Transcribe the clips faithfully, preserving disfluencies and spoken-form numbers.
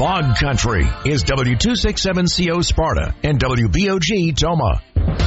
Fog Country is W two sixty-seven C O Sparta and W B O G Toma.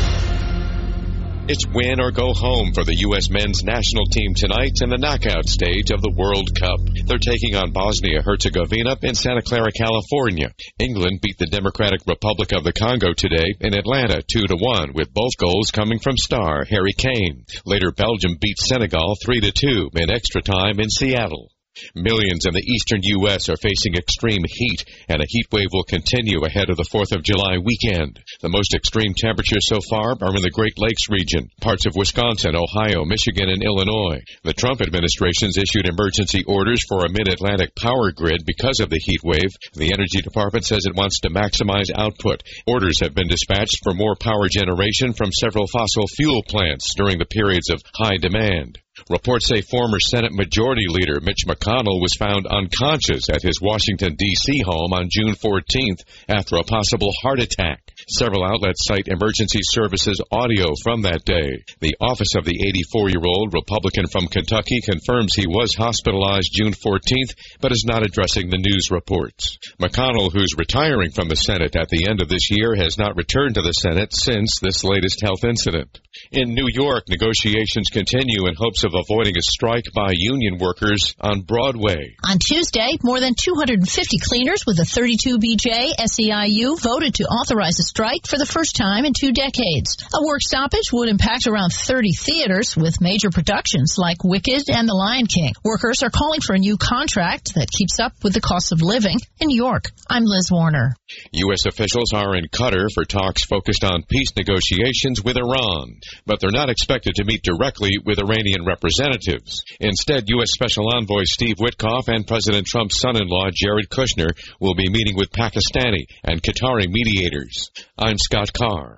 It's win or go home for the U S men's national team tonight in the knockout stage of the World Cup. They're taking on Bosnia-Herzegovina in Santa Clara, California. England beat the Democratic Republic of the Congo today in Atlanta two to one, with both goals coming from star Harry Kane. Later, Belgium beat Senegal three to two in extra time in Seattle. Millions in the eastern U S are facing extreme heat, and a heat wave will continue ahead of the fourth of July weekend. The most extreme temperatures so far are in the Great Lakes region, parts of Wisconsin, Ohio, Michigan, and Illinois. The Trump administration's issued emergency orders for a mid-Atlantic power grid because of the heat wave. The Energy Department says it wants to maximize output. Orders have been dispatched for more power generation from several fossil fuel plants during the periods of high demand. Reports say former Senate Majority Leader Mitch McConnell was found unconscious at his Washington, D C home on June fourteenth after a possible heart attack. Several outlets cite emergency services audio from that day. The office of the eighty-four-year-old Republican from Kentucky confirms he was hospitalized June fourteenth, but is not addressing the news reports. McConnell, who's retiring from the Senate at the end of this year, has not returned to the Senate since this latest health incident. In New York, negotiations continue in hopes of avoiding a strike by union workers on Broadway. On Tuesday, more than two hundred fifty cleaners with a thirty-two B J S E I U voted to authorize a strike for the first time in two decades. A work stoppage would impact around thirty theaters with major productions like Wicked and The Lion King. Workers are calling for a new contract that keeps up with the cost of living in New York. I'm Liz Warner. U S officials are in Qatar for talks focused on peace negotiations with Iran, but they're not expected to meet directly with Iranian representatives. Instead, U S Special Envoy Steve Witkoff and President Trump's son-in-law Jared Kushner will be meeting with Pakistani and Qatari mediators. I'm Scott Carr.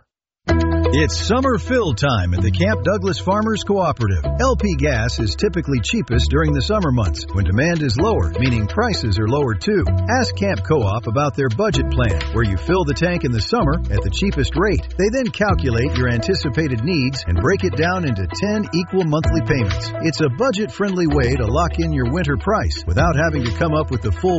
It's summer fill time at the Camp Douglas Farmers Cooperative. L P gas is typically cheapest during the summer months when demand is lower, meaning prices are lower too. Ask Camp Co-op about their budget plan, where you fill the tank in the summer at the cheapest rate. They then calculate your anticipated needs and break it down into ten equal monthly payments. It's a budget-friendly way to lock in your winter price without having to come up with the full